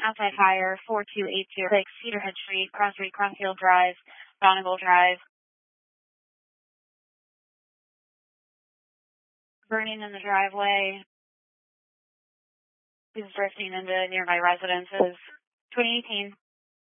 outside fire, 42806 Cedarhead Street, Crossfield Drive, Donegal Drive. Burning in the driveway. Is drifting into nearby residences. 2018.